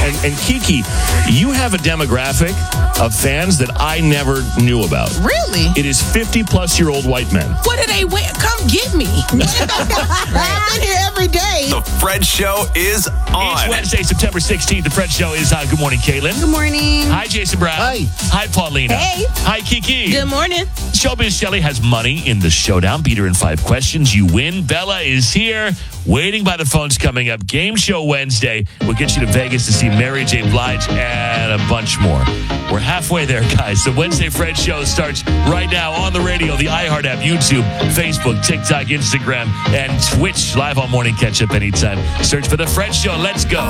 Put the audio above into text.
And Kiki, you have a demographic of fans that I never knew about. Really? It is 50-plus-year-old white men. What do they wear? Come get me. I've been here every day. The Fred Show is on. Each Wednesday, September 16th, the Fred Show is on. Good morning, Caitlin. Good morning. Hi, Jason Brown. Hi. Hi, Paulina. Hey. Hi, Kiki. Good morning. Showbiz Shelley has money in the showdown. Beat her in 5 questions. You win. Bella is here, waiting by the phones coming up. Game Show Wednesday. We'll get you to Vegas to see Mary J. Blige and a bunch more. We're halfway there, guys. The Wednesday Fred Show starts right now on the radio, the iHeart app, YouTube, Facebook, TikTok, Instagram, and Twitch. Live on Morning Catch Up anytime. Search for The Fred Show. Let's go.